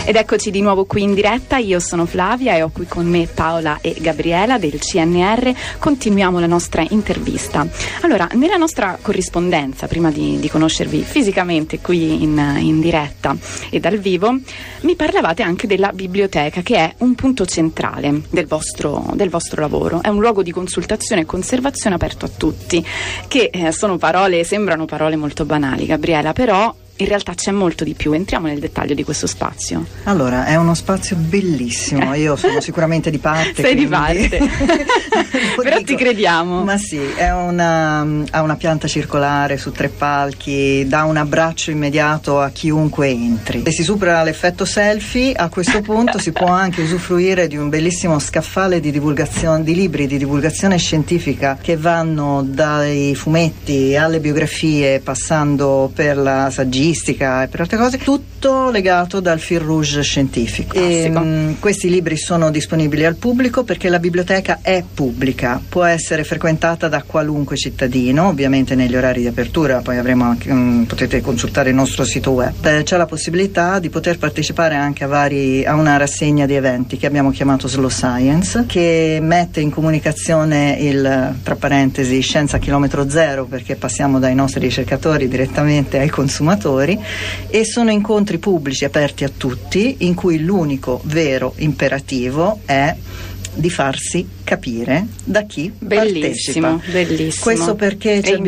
Ed eccoci di nuovo qui in diretta, io sono Flavia e ho qui con me Paola e Gabriela del CNR. Continuiamo la nostra intervista. Allora, nella nostra corrispondenza, prima di conoscervi fisicamente qui in diretta e dal vivo, mi parlavate anche della biblioteca, che è un punto centrale del vostro lavoro. È un luogo di consultazione e conservazione aperto a tutti, che sembrano parole molto banali, Gabriela, però in realtà c'è molto di più. Entriamo nel dettaglio di questo spazio. Allora, è uno spazio bellissimo. Io sono sicuramente di parte. Sei di parte. Però ti crediamo. Ma sì, ha una pianta circolare su 3 palchi, dà un abbraccio immediato a chiunque entri. Se si supera l'effetto selfie, a questo punto si può anche usufruire di un bellissimo scaffale di divulgazione, di libri di divulgazione scientifica, che vanno dai fumetti alle biografie, passando per la saggistica e per altre cose, tutto legato dal fil rouge scientifico. Questi libri sono disponibili al pubblico perché la biblioteca è pubblica, può essere frequentata da qualunque cittadino, ovviamente negli orari di apertura. Poi avremo anche, potete consultare il nostro sito web. C'è la possibilità di poter partecipare anche a una rassegna di eventi che abbiamo chiamato Slow Science, che mette in comunicazione tra parentesi, scienza a chilometro zero, perché passiamo dai nostri ricercatori direttamente ai consumatori, e sono incontri pubblici aperti a tutti, in cui l'unico vero imperativo è di farsi capire da chi partecipa. Bellissimo. Questo perché c'è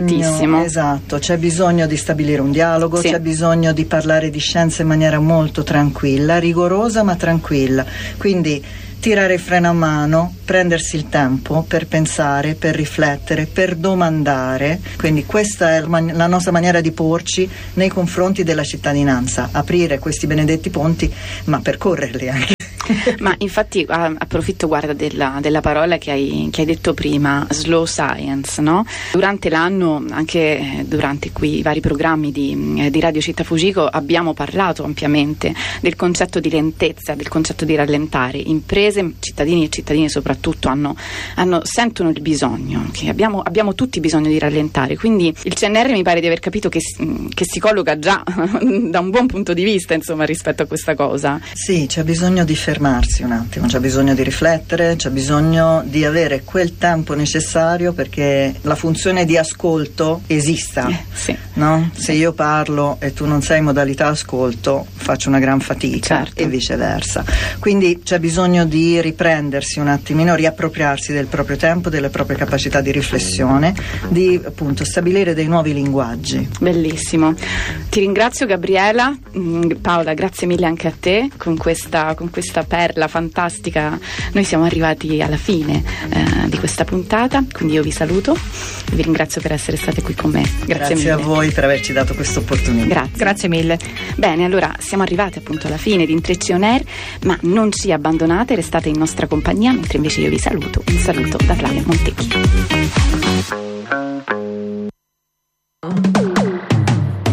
bisogno di stabilire un dialogo, c'è bisogno di parlare di scienza in maniera molto tranquilla, rigorosa ma tranquilla. Quindi tirare il freno a mano, prendersi il tempo per pensare, per riflettere, per domandare. Quindi questa è la nostra maniera di porci nei confronti della cittadinanza, aprire questi benedetti ponti, ma percorrerli anche. Ma infatti approfitto, guarda, della parola che hai detto prima, slow science, no? Durante l'anno, anche durante i vari programmi di Radio Città Fujiko, abbiamo parlato ampiamente del concetto di lentezza, del concetto di rallentare. Imprese, cittadini e cittadine soprattutto sentono il bisogno, che abbiamo tutti bisogno di rallentare. Quindi il CNR mi pare di aver capito che si colloca già da un buon punto di vista, insomma, rispetto a questa cosa. Sì, c'è bisogno di fermarsi un attimo, c'è bisogno di riflettere, c'è bisogno di avere quel tempo necessario perché la funzione di ascolto esista, no? Se io parlo e tu non sei in modalità ascolto, faccio una gran fatica, e viceversa. Quindi c'è bisogno di riprendersi un attimino, riappropriarsi del proprio tempo, delle proprie capacità di riflessione, di appunto stabilire dei nuovi linguaggi. Bellissimo. Ti ringrazio, Gabriela. Paola, grazie mille anche a te con questa perla fantastica. Noi siamo arrivati alla fine di questa puntata, quindi io vi saluto e vi ringrazio per essere state qui con me. Grazie mille. A voi per averci dato questa opportunità. Grazie mille. Bene, allora siamo arrivati appunto alla fine di Intrecci On Air, ma non ci abbandonate, restate in nostra compagnia, mentre invece io vi saluto. Un saluto da Flavia Montecchi.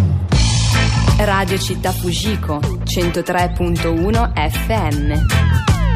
Radio Città Fujiko 103.1 FM.